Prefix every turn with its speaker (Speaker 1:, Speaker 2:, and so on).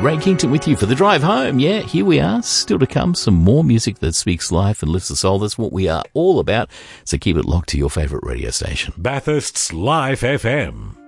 Speaker 1: Ray Kington with you for the drive home. Yeah, here we are. Still to come, some more music that speaks life and lifts the soul. That's what we are all about. So keep it locked to your favourite radio station.
Speaker 2: Bathurst's Live FM.